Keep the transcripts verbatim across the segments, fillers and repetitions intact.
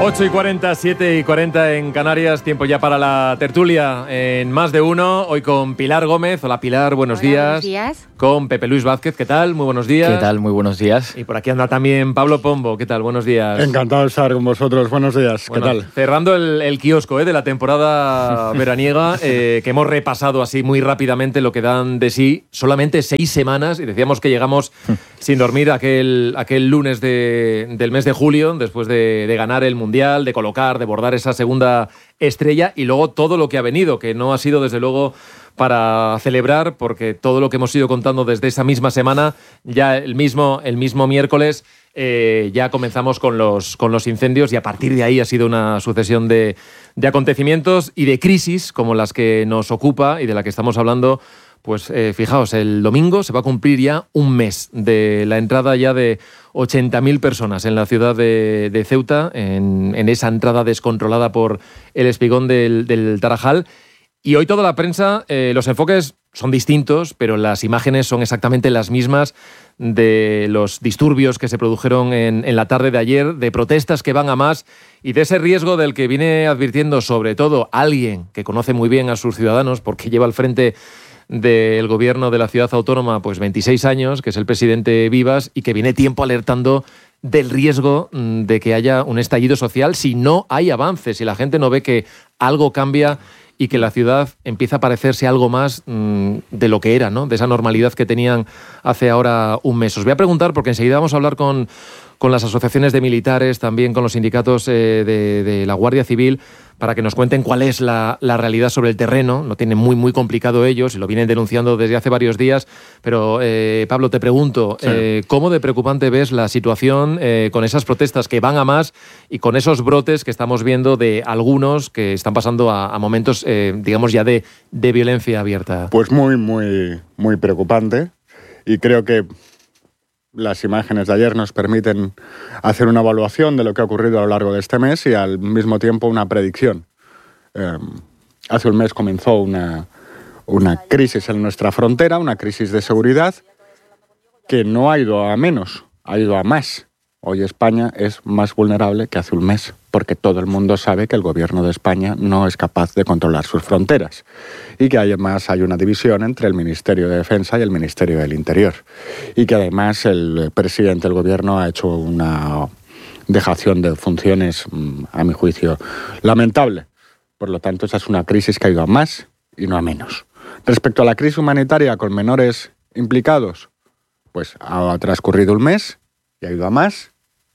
ocho y cuarenta, siete y cuarenta en Canarias, tiempo ya para la tertulia en Más de Uno, hoy con Pilar Gómez. Hola Pilar, buenos, Hola, días. buenos días. Con Pepe Luis Vázquez, ¿qué tal? Muy buenos días. ¿Qué tal? Muy buenos días. Y por aquí anda también Pablo Pombo, ¿qué tal? Buenos días. Encantado de estar con vosotros, buenos días, ¿qué Bueno, tal? Cerrando el, el kiosco ¿eh? de la temporada veraniega, eh, que hemos repasado así muy rápidamente lo que dan de sí solamente seis semanas, y decíamos que llegamos sin dormir aquel, aquel lunes de, del mes de julio, después de, de ganar el Mundial, de colocar, de bordar esa segunda estrella, y luego todo lo que ha venido, que no ha sido desde luego para celebrar, porque todo lo que hemos ido contando desde esa misma semana, ya el mismo, el mismo miércoles, eh, ya comenzamos con los, con los incendios, y a partir de ahí ha sido una sucesión de, de acontecimientos y de crisis como las que nos ocupa y de la que estamos hablando. Pues eh, fijaos, el domingo se va a cumplir ya un mes de la entrada ya de ochenta mil personas en la ciudad de, de Ceuta, en, en esa entrada descontrolada por el espigón del, del Tarajal. Y hoy toda la prensa, eh, los enfoques son distintos, pero las imágenes son exactamente las mismas de los disturbios que se produjeron en, en la tarde de ayer, de protestas que van a más y de ese riesgo del que viene advirtiendo sobre todo alguien que conoce muy bien a sus ciudadanos, porque lleva al frente del gobierno de la ciudad autónoma pues veintiséis años, que es el presidente Vivas, y que viene tiempo alertando del riesgo de que haya un estallido social si no hay avances, si la gente no ve que algo cambia y que la ciudad empieza a parecerse algo más mmm, de lo que era, ¿no? De esa normalidad que tenían hace ahora un mes. Os voy a preguntar, porque enseguida vamos a hablar con, con las asociaciones de militares, también con los sindicatos eh, de, de la Guardia Civil, para que nos cuenten cuál es la, la realidad sobre el terreno. Lo tienen muy, muy complicado ellos y lo vienen denunciando desde hace varios días. Pero, eh, Pablo, te pregunto, sí. eh, ¿cómo de preocupante ves la situación eh, con esas protestas que van a más y con esos brotes que estamos viendo de algunos que están pasando a, a momentos, eh, digamos, ya de, de violencia abierta? Pues muy, muy, muy preocupante. Y creo que las imágenes de ayer nos permiten hacer una evaluación de lo que ha ocurrido a lo largo de este mes y al mismo tiempo una predicción. Eh, hace un mes comenzó una, una crisis en nuestra frontera, una crisis de seguridad que no ha ido a menos, ha ido a más. Hoy España es más vulnerable que hace un mes, porque todo el mundo sabe que el gobierno de España no es capaz de controlar sus fronteras y que además hay una división entre el Ministerio de Defensa y el Ministerio del Interior, y que además el presidente del gobierno ha hecho una dejación de funciones, a mi juicio, lamentable. Por lo tanto, esa es una crisis que ha ido a más y no a menos. Respecto a la crisis humanitaria con menores implicados, pues ha transcurrido un mes y ha ido a más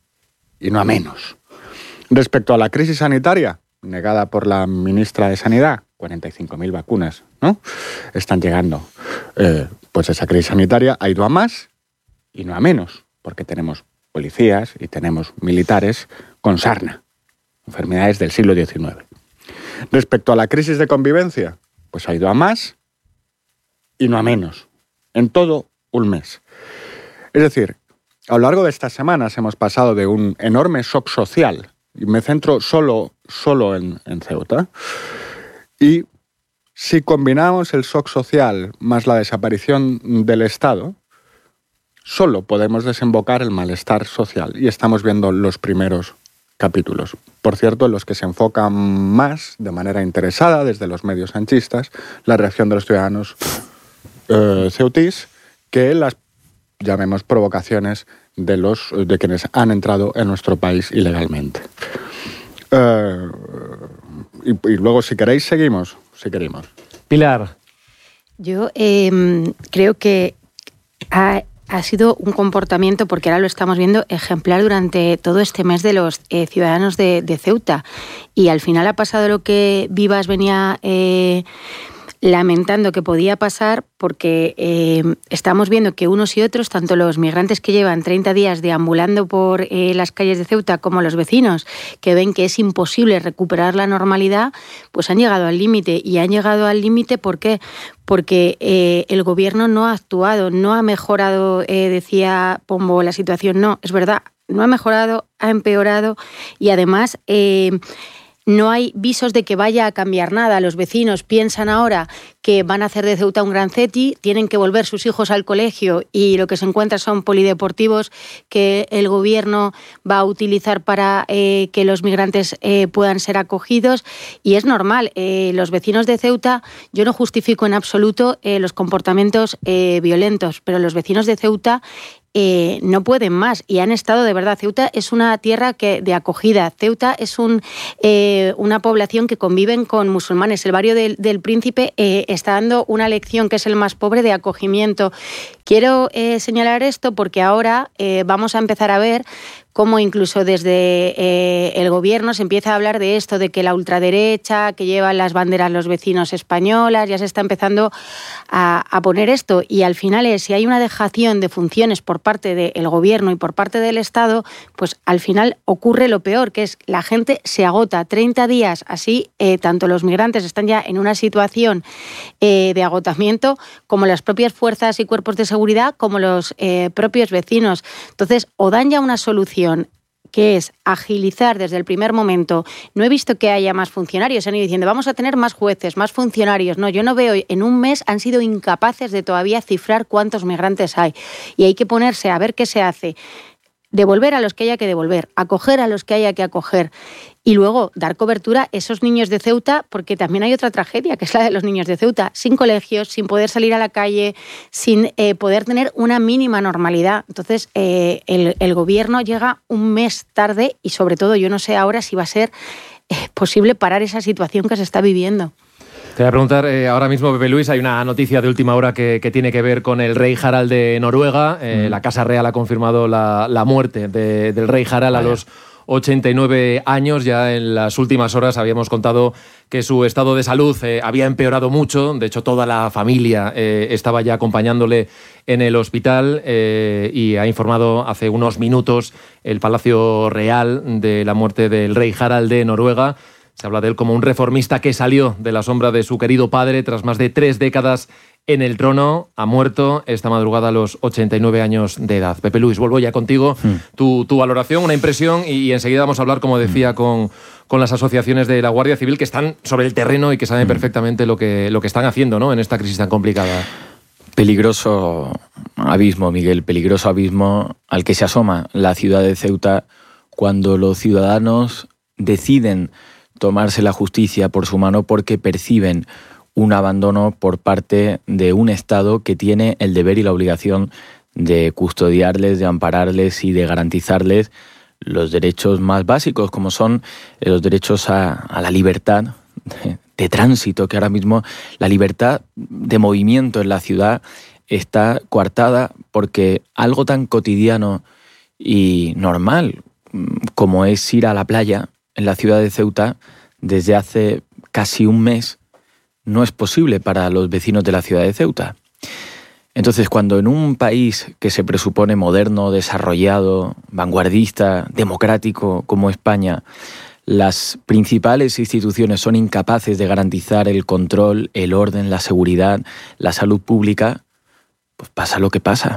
y no a menos. Respecto a la crisis sanitaria, negada por la ministra de Sanidad, cuarenta y cinco mil vacunas, ¿no? Están llegando. Eh, pues esa crisis sanitaria ha ido a más y no a menos, porque tenemos policías y tenemos militares con sarna, enfermedades del siglo diecinueve. Respecto a la crisis de convivencia, pues ha ido a más y no a menos, en todo un mes. Es decir, a lo largo de estas semanas hemos pasado de un enorme shock social, y me centro solo, solo en, en Ceuta, y si combinamos el shock social más la desaparición del Estado, solo podemos desembocar el malestar social, y estamos viendo los primeros capítulos. Por cierto, en los que se enfocan más, de manera interesada, desde los medios sanchistas, la reacción de los ciudadanos eh, ceutís, que las llamemos provocaciones de los de quienes han entrado en nuestro país ilegalmente. Uh, y, y luego, si queréis, seguimos, si queremos. Pilar. Yo eh, creo que ha, ha sido un comportamiento, porque ahora lo estamos viendo, ejemplar durante todo este mes de los eh, ciudadanos de, de Ceuta. Y al final ha pasado lo que Vivas venía Eh, lamentando que podía pasar, porque eh, estamos viendo que unos y otros, tanto los migrantes que llevan treinta días deambulando por eh, las calles de Ceuta como los vecinos, que ven que es imposible recuperar la normalidad, pues han llegado al límite. Y han llegado al límite, ¿por qué? Porque eh, el gobierno no ha actuado, no ha mejorado, eh, decía Pombo, la situación. No, es verdad, no ha mejorado, ha empeorado, y además Eh, no hay visos de que vaya a cambiar nada. Los vecinos piensan ahora que van a hacer de Ceuta un gran Ceti, tienen que volver sus hijos al colegio y lo que se encuentra son polideportivos que el gobierno va a utilizar para eh, que los migrantes eh, puedan ser acogidos. Y es normal, eh, los vecinos de Ceuta, yo no justifico en absoluto eh, los comportamientos eh, violentos, pero los vecinos de Ceuta Eh, no pueden más y han estado, de verdad, Ceuta es una tierra que, de acogida, Ceuta es un, eh, una población que conviven con musulmanes. El barrio del, del Príncipe eh, está dando una lección, que es el más pobre, de acogimiento. Quiero eh, señalar esto porque ahora eh, vamos a empezar a ver cómo incluso desde eh, el gobierno se empieza a hablar de esto, de que la ultraderecha, que llevan las banderas los vecinos españolas, ya se está empezando a, a poner esto. Y al final es, si hay una dejación de funciones por parte del gobierno y por parte del Estado, pues al final ocurre lo peor, que es la gente se agota. treinta días así, eh, tanto los migrantes están ya en una situación eh, de agotamiento, como las propias fuerzas y cuerpos de seguridad, como los eh, propios vecinos. Entonces, o dan ya una solución, que es agilizar desde el primer momento. No he visto que haya más funcionarios, han ido diciendo vamos a tener más jueces, más funcionarios. No, yo no veo, en un mes han sido incapaces de todavía cifrar cuántos migrantes hay. Y hay que ponerse a ver qué se hace. Devolver a los que haya que devolver, acoger a los que haya que acoger y luego dar cobertura a esos niños de Ceuta, porque también hay otra tragedia, que es la de los niños de Ceuta, sin colegios, sin poder salir a la calle, sin eh, poder tener una mínima normalidad. Entonces, eh, el, el gobierno llega un mes tarde y, sobre todo, yo no sé ahora si va a ser eh, posible parar esa situación que se está viviendo. Te voy a preguntar, eh, ahora mismo, Pepe Luis, hay una noticia de última hora que, que tiene que ver con el rey Harald de Noruega. Eh, mm. La Casa Real ha confirmado la, la muerte de, del rey Harald Vaya. a los ochenta y nueve años. Ya en las últimas horas habíamos contado que su estado de salud eh, había empeorado mucho. De hecho, toda la familia eh, estaba ya acompañándole en el hospital eh, y ha informado hace unos minutos el Palacio Real de la muerte del rey Harald de Noruega. Se habla de él como un reformista que salió de la sombra de su querido padre tras más de tres décadas en el trono. Ha muerto esta madrugada a los ochenta y nueve años de edad. Pepe Luis, vuelvo ya contigo. Mm. Tu, tu valoración, una impresión, y, y enseguida vamos a hablar, como decía, mm. con, con las asociaciones de la Guardia Civil que están sobre el terreno y que saben mm. perfectamente lo que, lo que están haciendo, ¿no?, en esta crisis tan complicada. Peligroso abismo, Miguel, peligroso abismo al que se asoma la ciudad de Ceuta cuando los ciudadanos deciden tomarse la justicia por su mano porque perciben un abandono por parte de un Estado que tiene el deber y la obligación de custodiarles, de ampararles y de garantizarles los derechos más básicos, como son los derechos a, a la libertad de, de tránsito, que ahora mismo la libertad de movimiento en la ciudad está coartada porque algo tan cotidiano y normal como es ir a la playa en la ciudad de Ceuta, desde hace casi un mes, no es posible para los vecinos de la ciudad de Ceuta. Entonces, cuando en un país que se presupone moderno, desarrollado, vanguardista, democrático como España, las principales instituciones son incapaces de garantizar el control, el orden, la seguridad, la salud pública, pues pasa lo que pasa.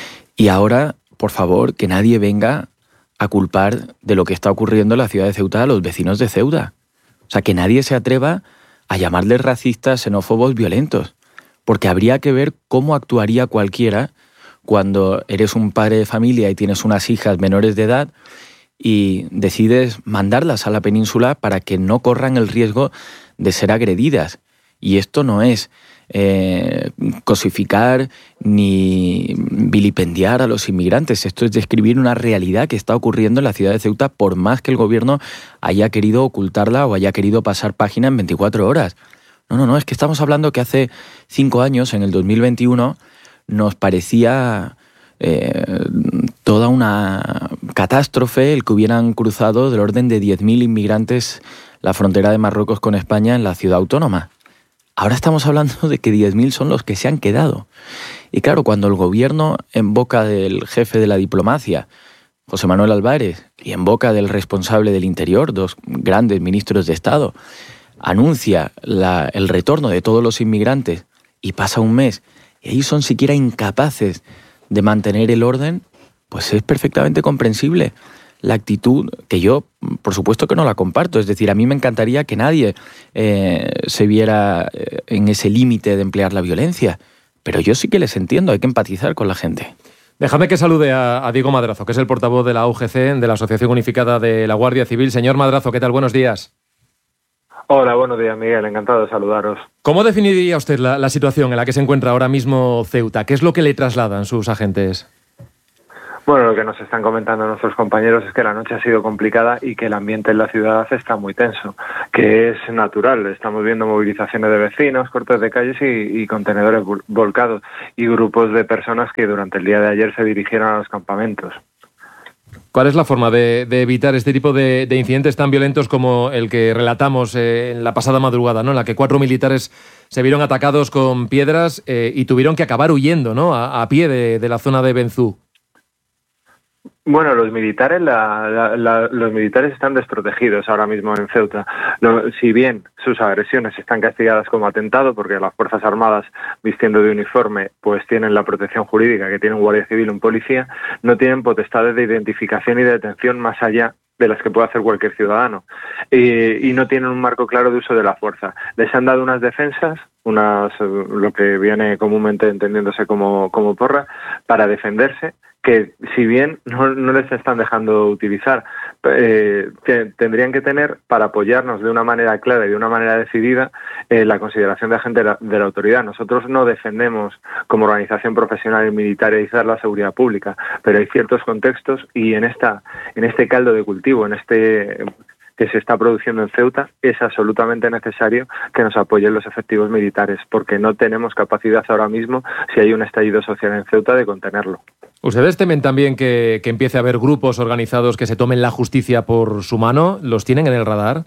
Y ahora, por favor, que nadie venga a culpar de lo que está ocurriendo en la ciudad de Ceuta a los vecinos de Ceuta. O sea, que nadie se atreva a llamarles racistas, xenófobos, violentos. Porque habría que ver cómo actuaría cualquiera cuando eres un padre de familia y tienes unas hijas menores de edad y decides mandarlas a la península para que no corran el riesgo de ser agredidas. Y esto no es eh, cosificar ni vilipendiar a los inmigrantes. Esto es describir una realidad que está ocurriendo en la ciudad de Ceuta, por más que el gobierno haya querido ocultarla o haya querido pasar página en veinticuatro horas. No, no, no, es que estamos hablando que hace cinco años, en el dos mil veintiuno, nos parecía eh, toda una catástrofe el que hubieran cruzado del orden de diez mil inmigrantes la frontera de Marruecos con España en la ciudad autónoma. Ahora estamos hablando de que diez mil son los que se han quedado. Y claro, cuando el gobierno, en boca del jefe de la diplomacia, José Manuel Álvarez, y en boca del responsable del Interior, dos grandes ministros de Estado, anuncia la, el retorno de todos los inmigrantes y pasa un mes y ellos son siquiera incapaces de mantener el orden, pues es perfectamente comprensible la actitud que yo, por supuesto que no la comparto. Es decir, a mí me encantaría que nadie eh, se viera en ese límite de emplear la violencia, pero yo sí que les entiendo, hay que empatizar con la gente. Déjame que salude a, a Diego Madrazo, que es el portavoz de la U G C, de la Asociación Unificada de la Guardia Civil. Señor Madrazo, ¿qué tal? Buenos días. Hola, buenos días, Miguel. Encantado de saludaros. ¿Cómo definiría usted la, la situación en la que se encuentra ahora mismo Ceuta? ¿Qué es lo que le trasladan sus agentes? Bueno, lo que nos están comentando nuestros compañeros es que la noche ha sido complicada y que el ambiente en la ciudad está muy tenso, que es natural. Estamos viendo movilizaciones de vecinos, cortes de calles y, y contenedores volcados y grupos de personas que durante el día de ayer se dirigieron a los campamentos. ¿Cuál es la forma de, de evitar este tipo de, de incidentes tan violentos como el que relatamos eh, en la pasada madrugada, ¿no? En la que cuatro militares se vieron atacados con piedras eh, y tuvieron que acabar huyendo, ¿no? A, a pie de, de la zona de Benzú? Bueno, los militares, la, la, la, los militares están desprotegidos ahora mismo en Ceuta. Lo, si bien sus agresiones están castigadas como atentado, porque las Fuerzas Armadas, vistiendo de uniforme, pues tienen la protección jurídica que tiene un guardia civil o un policía, no tienen potestades de identificación y de detención más allá de las que puede hacer cualquier ciudadano. Y, y no tienen un marco claro de uso de la fuerza. Les han dado unas defensas, unas lo que viene comúnmente entendiéndose como, como porra, para defenderse, que si bien no, no les están dejando utilizar, eh, que tendrían que tener para apoyarnos de una manera clara y de una manera decidida eh, la consideración de agente de la, de la autoridad. Nosotros no defendemos como organización profesional y militarizar la seguridad pública, pero hay ciertos contextos y en esta en este caldo de cultivo, en este que se está produciendo en Ceuta, es absolutamente necesario que nos apoyen los efectivos militares, porque no tenemos capacidad ahora mismo, si hay un estallido social en Ceuta, de contenerlo. ¿Ustedes temen también que, que empiece a haber grupos organizados que se tomen la justicia por su mano? ¿Los tienen en el radar?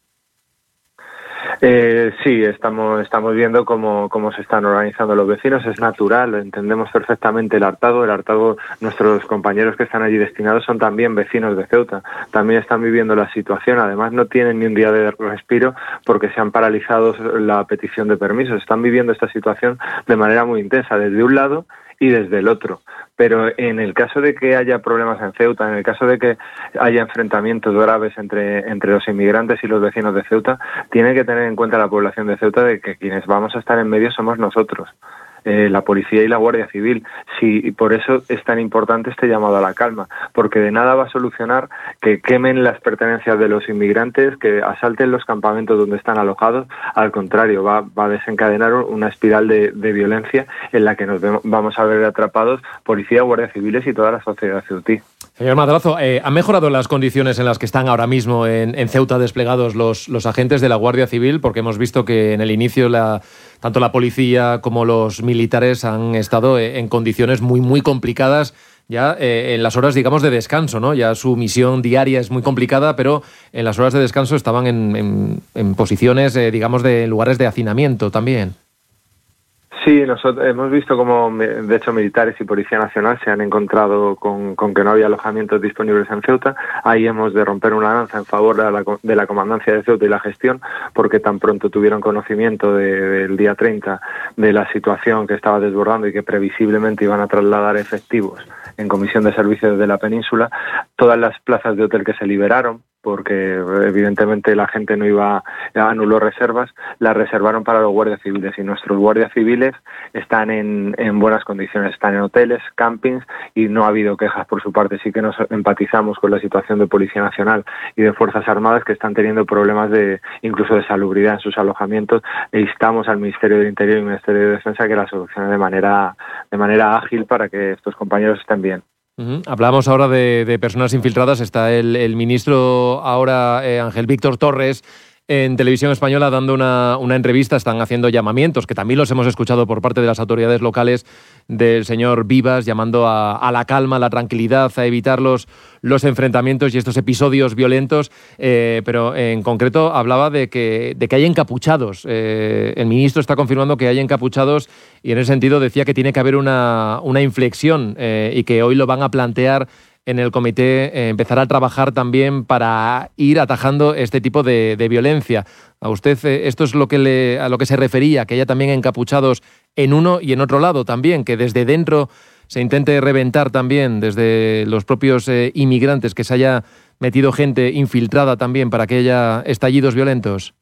Eh, sí, estamos estamos viendo cómo, cómo se están organizando los vecinos. Es natural, entendemos perfectamente el hartazgo. El hartazgo, nuestros compañeros que están allí destinados son también vecinos de Ceuta. También están viviendo la situación. Además, no tienen ni un día de respiro porque se han paralizado la petición de permisos. Están viviendo esta situación de manera muy intensa, desde un lado y desde el otro. Pero en el caso de que haya problemas en Ceuta, en el caso de que haya enfrentamientos graves entre, entre los inmigrantes y los vecinos de Ceuta, tiene que tener en cuenta la población de Ceuta de que quienes vamos a estar en medio somos nosotros, eh, la policía y la Guardia Civil. Sí, y por eso es tan importante este llamado a la calma, porque de nada va a solucionar que quemen las pertenencias de los inmigrantes, que asalten los campamentos donde están alojados. Al contrario, va, va a desencadenar una espiral de, de violencia en la que nos vemos, vamos a ver atrapados policía, guardias civiles y toda la sociedad ceutí. Señor Madrazo, eh, ¿han mejorado las condiciones en las que están ahora mismo en, en Ceuta desplegados los, los agentes de la Guardia Civil? Porque hemos visto que en el inicio la, tanto la policía como los militares han estado en condiciones muy, muy complicadas ya eh, en las horas, digamos, de descanso, ¿no? Ya su misión diaria es muy complicada, pero en las horas de descanso estaban en, en, en posiciones, eh, digamos, de lugares de hacinamiento también. Sí, nosotros hemos visto cómo, de hecho, militares y Policía Nacional se han encontrado con, con que no había alojamientos disponibles en Ceuta. Ahí hemos de romper una lanza en favor de la, de la Comandancia de Ceuta y la gestión, porque tan pronto tuvieron conocimiento de, del día treinta de la situación que estaba desbordando y que previsiblemente iban a trasladar efectivos en Comisión de Servicios de la Península, todas las plazas de hotel que se liberaron, porque evidentemente la gente no iba, anuló reservas, las reservaron para los guardias civiles, y nuestros guardias civiles están en, en buenas condiciones, están en hoteles, campings, y no ha habido quejas por su parte. Sí que nos empatizamos con la situación de Policía Nacional y de Fuerzas Armadas, que están teniendo problemas de incluso de salubridad en sus alojamientos, e instamos al Ministerio del Interior y al Ministerio de Defensa que la solucione de manera, de manera ágil para que estos compañeros estén bien. Uh-huh. Hablamos ahora de, de personas infiltradas. Está el, el ministro ahora, eh, Ángel Víctor Torres, en Televisión Española dando una, una entrevista. Están haciendo llamamientos, que también los hemos escuchado por parte de las autoridades locales, del señor Vivas, llamando a, a la calma, a la tranquilidad, a evitar los, los enfrentamientos y estos episodios violentos, eh, pero en concreto hablaba de que, de que hay encapuchados. Eh, el ministro está confirmando que hay encapuchados, y en ese sentido decía que tiene que haber una, una inflexión eh, y que hoy lo van a plantear en el comité, eh, empezar a trabajar también para ir atajando este tipo de, de violencia. A usted eh, esto es lo que le, a lo que se refería, que haya también encapuchados en uno y en otro lado también, que desde dentro se intente reventar también desde los propios eh, inmigrantes, que se haya metido gente infiltrada también para que haya estallidos violentos?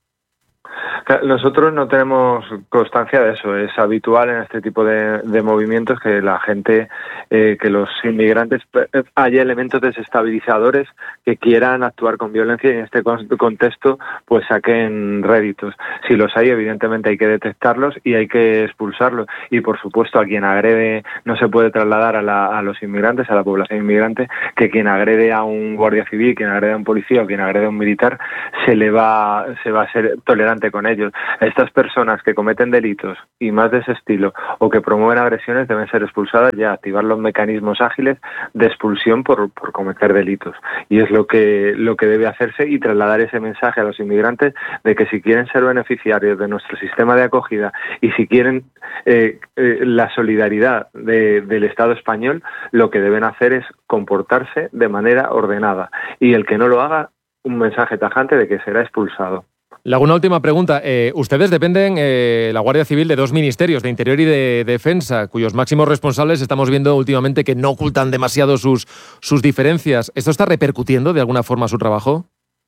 Nosotros no tenemos constancia de eso. Es habitual en este tipo de, de movimientos que la gente, eh, que los inmigrantes, haya elementos desestabilizadores que quieran actuar con violencia y en este contexto pues saquen réditos. Si los hay, evidentemente hay que detectarlos y hay que expulsarlos. Y por supuesto a quien agrede no se puede trasladar a, la, a los inmigrantes, a la población inmigrante, que quien agrede a un guardia civil, quien agrede a un policía o quien agrede a un militar, se le va, se va a ser tolerante con ellos. Estas personas que cometen delitos y más de ese estilo o que promueven agresiones deben ser expulsadas ya, activar los mecanismos ágiles de expulsión por, por cometer delitos. Y es lo que, lo que debe hacerse y trasladar ese mensaje a los inmigrantes de que si quieren ser beneficiarios de nuestro sistema de acogida y si quieren eh, eh, la solidaridad de, del Estado español, lo que deben hacer es comportarse de manera ordenada. Y el que no lo haga, un mensaje tajante de que será expulsado. Le hago una última pregunta. Eh, ustedes dependen, eh, la Guardia Civil, de dos ministerios, de Interior y de Defensa, cuyos máximos responsables estamos viendo últimamente que no ocultan demasiado sus, sus diferencias. ¿Esto está repercutiendo de alguna forma su trabajo?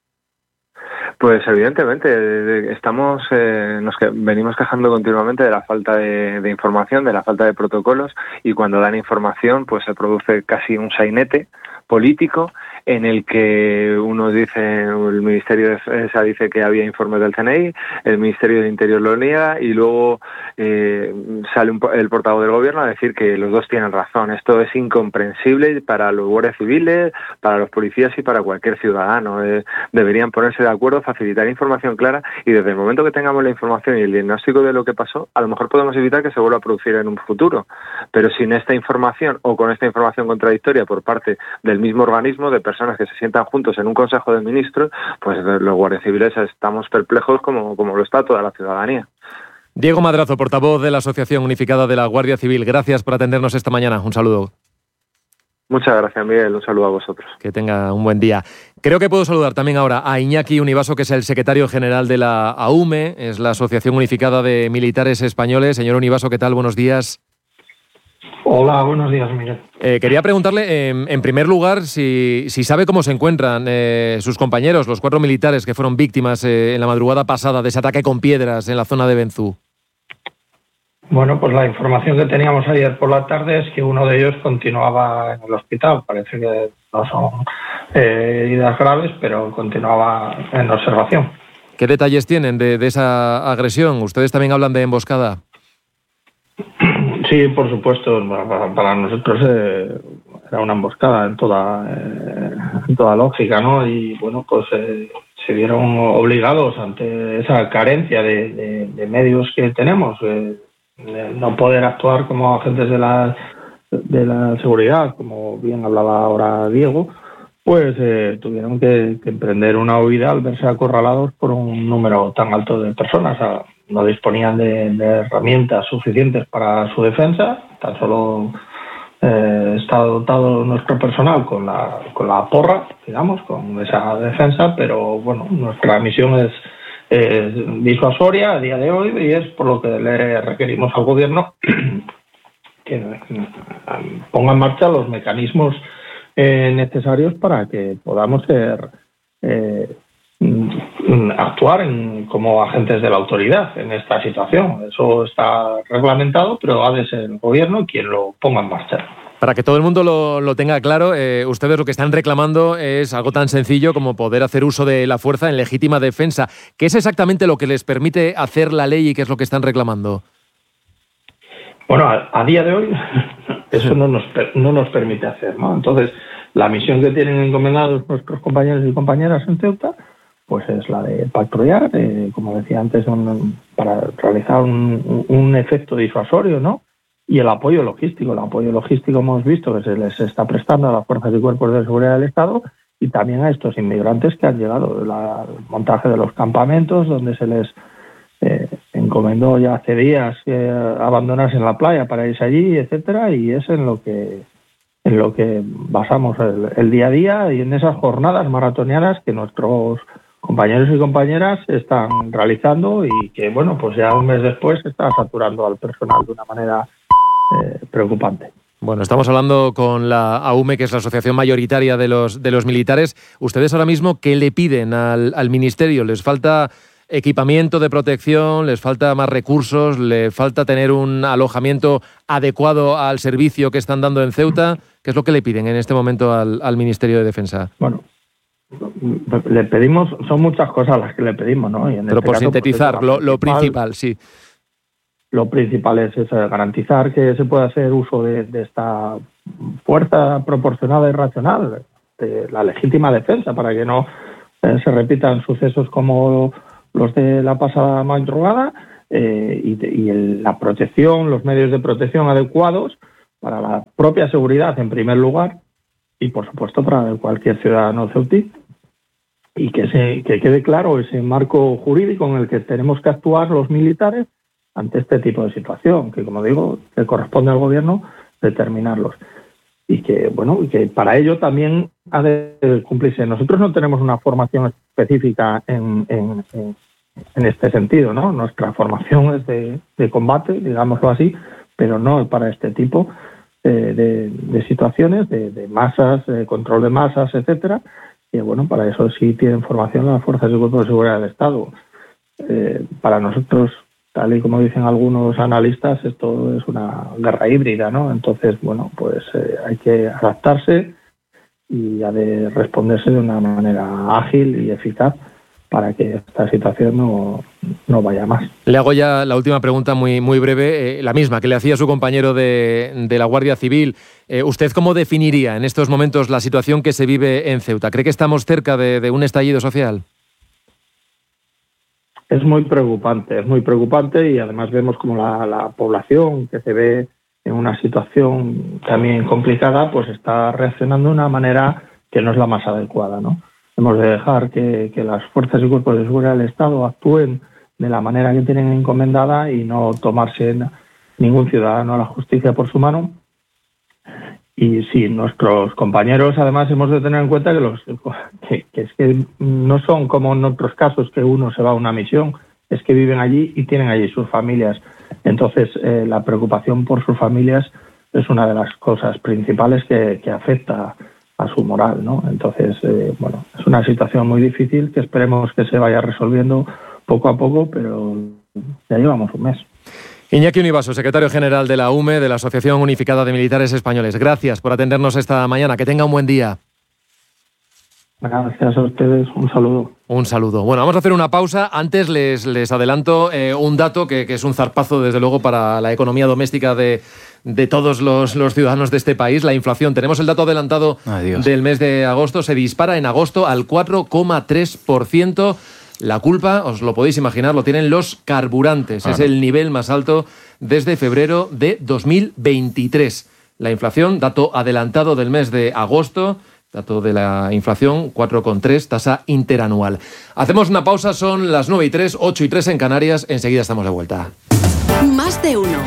Pues evidentemente estamos eh, nos que, venimos quejando continuamente de la falta de, de información, de la falta de protocolos, y cuando dan información pues se produce casi un sainete político en el que uno dice, el Ministerio de Defensa dice que había informes del C N I, el Ministerio de Interior lo niega y luego eh, sale un, el portavoz del gobierno a decir que los dos tienen razón. Esto es incomprensible para los guardias civiles, para los policías y para cualquier ciudadano. Eh, deberían ponerse de acuerdo, facilitar información clara y desde el momento que tengamos la información y el diagnóstico de lo que pasó, a lo mejor podemos evitar que se vuelva a producir en un futuro. Pero sin esta información o con esta información contradictoria por parte del mismo organismo, de personas personas que se sientan juntos en un Consejo de Ministros, pues los guardias civiles estamos perplejos como, como lo está toda la ciudadanía. Diego Madrazo, portavoz de la Asociación Unificada de la Guardia Civil, gracias por atendernos esta mañana. Un saludo. Muchas gracias, Miguel. Un saludo a vosotros. Que tenga un buen día. Creo que puedo saludar también ahora a Iñaki Univaso, que es el secretario general de la A U M E, es la Asociación Unificada de Militares Españoles. Señor Univaso, ¿qué tal? Buenos días. Hola, buenos días, Miguel. Eh, quería preguntarle, eh, en primer lugar, si, si sabe cómo se encuentran eh, sus compañeros, los cuatro militares que fueron víctimas eh, en la madrugada pasada de ese ataque con piedras en la zona de Benzú. Bueno, pues la información que teníamos ayer por la tarde es que uno de ellos continuaba en el hospital. Parece que no son eh, heridas graves, pero continuaba en observación. ¿Qué detalles tienen de, de esa agresión? ¿Ustedes también hablan de emboscada? Sí, por supuesto. Para, para nosotros eh, era una emboscada en toda, eh, en toda lógica, ¿no? Y bueno, pues eh, se vieron obligados ante esa carencia de, de, de medios que tenemos, eh, de no poder actuar como agentes de la, de la seguridad, como bien hablaba ahora Diego, pues eh, tuvieron que, que emprender una huida al verse acorralados por un número tan alto de personas. A, no disponían de, de herramientas suficientes para su defensa, tan solo eh, está dotado nuestro personal con la, con la porra, digamos, con esa defensa, pero bueno, nuestra misión es, es disuasoria a día de hoy y es por lo que le requerimos al gobierno que ponga en marcha los mecanismos eh, necesarios para que podamos ser eh, actuar en, como agentes de la autoridad en esta situación. Eso está reglamentado, pero ha de ser el gobierno quien lo ponga en marcha. Para que todo el mundo lo, lo tenga claro, eh, ustedes lo que están reclamando es algo tan sencillo como poder hacer uso de la fuerza en legítima defensa. ¿Qué es exactamente lo que les permite hacer la ley y qué es lo que están reclamando? Bueno, a, a día de hoy eso no nos, no nos permite hacer, ¿no? Entonces, la misión que tienen encomendados nuestros compañeros y compañeras en Ceuta pues es la de patrullar, eh, como decía antes, un, para realizar un, un efecto disuasorio, ¿no? Y el apoyo logístico. El apoyo logístico hemos visto que se les está prestando a las fuerzas y cuerpos de seguridad del Estado y también a estos inmigrantes que han llegado. La, el montaje de los campamentos, donde se les eh, encomendó ya hace días eh, abandonarse en la playa para irse allí, etcétera, y es en lo que en lo que basamos el, el día a día y en esas jornadas maratonianas que nuestros compañeros y compañeras están realizando y que, bueno, pues ya un mes después está saturando al personal de una manera eh, preocupante. Bueno, estamos hablando con la A U M E, que es la asociación mayoritaria de los, de los militares. ¿Ustedes ahora mismo qué le piden al, al Ministerio? ¿Les falta equipamiento de protección? ¿Les falta más recursos? ¿Les falta tener un alojamiento adecuado al servicio que están dando en Ceuta? ¿Qué es lo que le piden en este momento al, al Ministerio de Defensa? Bueno, le pedimos, son muchas cosas las que le pedimos, ¿no? Y en Pero este por caso, sintetizar, pues, lo, lo principal, principal, sí. Lo principal es, es garantizar que se pueda hacer uso de, de esta fuerza proporcionada y racional, de la legítima defensa, para que no eh, se repitan sucesos como los de la pasada madrugada, eh, y, de, y el, la protección, los medios de protección adecuados para la propia seguridad en primer lugar y por supuesto para cualquier ciudadano ceutí, y que, se, que quede claro ese marco jurídico en el que tenemos que actuar los militares ante este tipo de situación, que como digo, que corresponde al gobierno determinarlos. Y que, bueno, y que para ello también ha de cumplirse. Nosotros no tenemos una formación específica en, en, en, en este sentido, ¿no? Nuestra formación es de, de combate, digámoslo así, pero no para este tipo de, de, de situaciones, de, de masas, de control de masas, etcétera. Y bueno, para eso sí tienen formación las fuerzas y cuerpos de seguridad del Estado. Eh, para nosotros, tal y como dicen algunos analistas, esto es una guerra híbrida, ¿no? Entonces, bueno, pues eh, hay que adaptarse y ha de responderse de una manera ágil y eficaz para que esta situación no, no vaya más. Le hago ya la última pregunta muy, muy breve, eh, la misma que le hacía su compañero de, de la Guardia Civil. Eh, ¿Usted cómo definiría en estos momentos la situación que se vive en Ceuta? ¿Cree que estamos cerca de, de un estallido social? Es muy preocupante, es muy preocupante y además vemos como la, la población que se ve en una situación también complicada, pues está reaccionando de una manera que no es la más adecuada, ¿no? Hemos de dejar que, que las fuerzas y cuerpos de seguridad del Estado actúen de la manera que tienen encomendada y no tomarse ningún ciudadano a la justicia por su mano. Y sí, nuestros compañeros además hemos de tener en cuenta que, los, que, que es que no son como en otros casos que uno se va a una misión, es que viven allí y tienen allí sus familias. Entonces eh, la preocupación por sus familias es una de las cosas principales que, que afecta a su moral, ¿no? Entonces, eh, bueno, es una situación muy difícil que esperemos que se vaya resolviendo poco a poco, pero ya llevamos un mes. Iñaki Univaso, secretario general de la U M E, de la Asociación Unificada de Militares Españoles. Gracias por atendernos esta mañana. Que tenga un buen día. Gracias a ustedes. Un saludo. Un saludo. Bueno, vamos a hacer una pausa. Antes les, les adelanto eh, un dato que, que es un zarpazo, desde luego, para la economía doméstica de, de todos los, los ciudadanos de este país. La inflación. Tenemos el dato adelantado Adiós. del mes de agosto. Se dispara en agosto al cuatro coma tres por ciento. La culpa, os lo podéis imaginar, lo tienen los carburantes. Ah, es el nivel más alto desde febrero de dos mil veintitrés. La inflación, dato adelantado del mes de agosto, dato de la inflación, cuatro coma tres, tasa interanual. Hacemos una pausa, son las nueve y tres, ocho y tres en Canarias. Enseguida estamos de vuelta. Más de uno.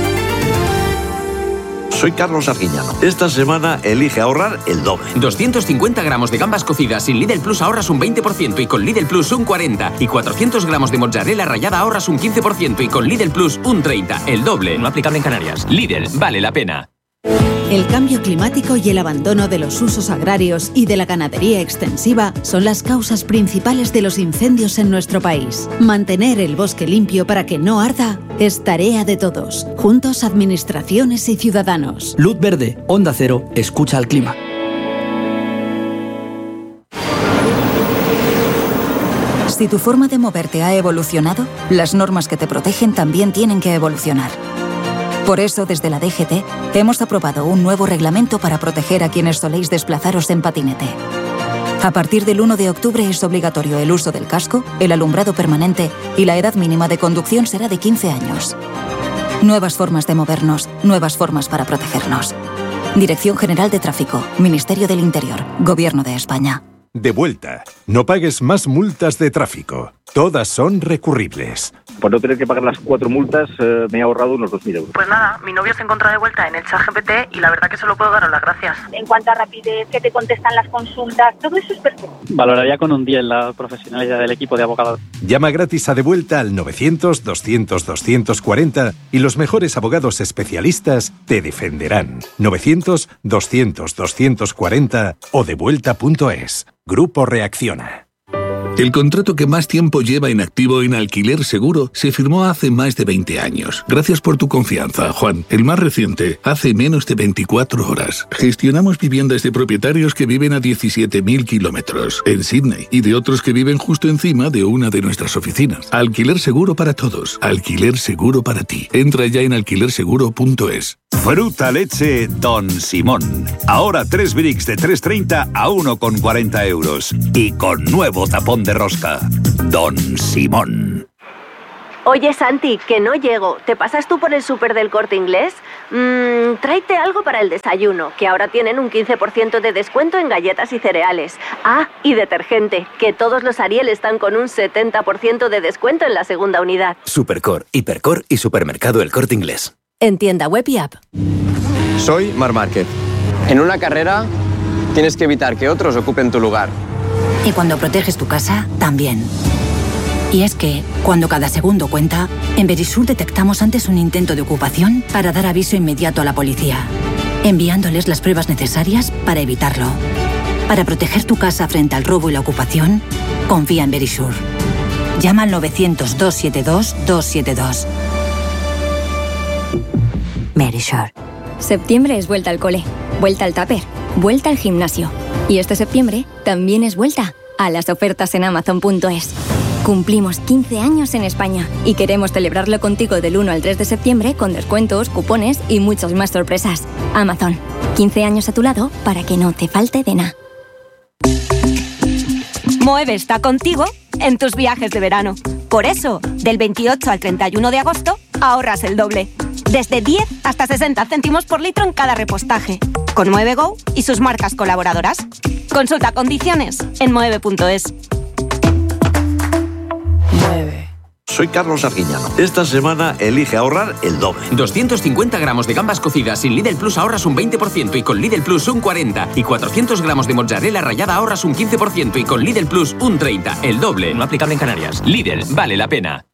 Soy Carlos Arguiñano. Esta semana elige ahorrar el doble. doscientos cincuenta gramos de gambas cocidas sin Lidl Plus ahorras un veinte por ciento y con Lidl Plus un cuarenta por ciento. Y cuatrocientos gramos de mozzarella rallada ahorras un quince por ciento y con Lidl Plus un treinta por ciento. El doble. No aplicable en Canarias. Lidl, vale la pena. El cambio climático y el abandono de los usos agrarios y de la ganadería extensiva son las causas principales de los incendios en nuestro país. Mantener el bosque limpio para que no arda es tarea de todos. Juntos, administraciones y ciudadanos. Luz verde, Onda Cero, escucha al clima. Si tu forma de moverte ha evolucionado, las normas que te protegen también tienen que evolucionar. Por eso, desde la D G T, hemos aprobado un nuevo reglamento para proteger a quienes soléis desplazaros en patinete. A partir del uno de octubre es obligatorio el uso del casco, el alumbrado permanente y la edad mínima de conducción será de quince años. Nuevas formas de movernos, nuevas formas para protegernos. Dirección General de Tráfico, Ministerio del Interior, Gobierno de España. De vuelta. No pagues más multas de tráfico. todas son recurribles. Por no tener que pagar las cuatro multas, eh, me he ahorrado unos dos mil euros. Pues nada, mi novio se encontró de vuelta en el ChatGPT y la verdad que solo puedo daros las gracias. En cuanto a rapidez, que te contestan las consultas, todo eso es perfecto. Valoraría con un diez la profesionalidad del equipo de abogados. Llama gratis a Devuelta al novecientos, doscientos, doscientos cuarenta y los mejores abogados especialistas te defenderán. novecientos, doscientos, doscientos cuarenta o devuelta punto es. Grupo Reacciona. El contrato que más tiempo lleva en activo en Alquiler Seguro se firmó hace más de veinte años. Gracias por tu confianza, Juan. El más reciente, hace menos de veinticuatro horas. Gestionamos viviendas de propietarios que viven a diecisiete mil kilómetros en Sydney y de otros que viven justo encima de una de nuestras oficinas. Alquiler Seguro para todos. Alquiler Seguro para ti. Entra ya en alquiler seguro punto es. Fruta leche Don Simón. Ahora tres bricks de tres treinta a uno con cuarenta euros. Y con nuevo tapón de rosca. Don Simón. Oye, Santi, que no llego. ¿Te pasas tú por el súper del Corte Inglés? Mmm, tráete algo para el desayuno, que ahora tienen un quince por ciento de descuento en galletas y cereales. Ah, y detergente, que todos los Ariel están con un setenta por ciento de descuento en la segunda unidad. Supercor, Hipercor y Supermercado El Corte Inglés. En tienda web y app. Soy Marc Márquez. En una carrera tienes que evitar que otros ocupen tu lugar. Y cuando proteges tu casa, también. Y es que, cuando cada segundo cuenta, en Verisur detectamos antes un intento de ocupación para dar aviso inmediato a la policía, enviándoles las pruebas necesarias para evitarlo. Para proteger tu casa frente al robo y la ocupación, confía en Verisur. Llama al novecientos, doscientos setenta y dos, doscientos setenta y dos. Verisur. Septiembre es vuelta al cole, vuelta al tupper, vuelta al gimnasio. Y este septiembre también es vuelta a las ofertas en amazon punto es. Cumplimos quince años en España y queremos celebrarlo contigo del uno al tres de septiembre con descuentos, cupones y muchas más sorpresas. Amazon, quince años a tu lado para que no te falte de nada. Moeve está contigo en tus viajes de verano. Por eso, del veintiocho al treinta y uno de agosto, ahorras el doble. Desde diez hasta sesenta céntimos por litro en cada repostaje. Con Moeve Go y sus marcas colaboradoras. Consulta condiciones en moeve punto es. Soy Carlos Arguiñano. Esta semana elige ahorrar el doble. doscientos cincuenta gramos de gambas cocidas sin Lidl Plus ahorras un veinte por ciento y con Lidl Plus un cuarenta por ciento. Y cuatrocientos gramos de mozzarella rallada ahorras un quince por ciento y con Lidl Plus un treinta por ciento. El doble. No aplicable en Canarias. Lidl, vale la pena.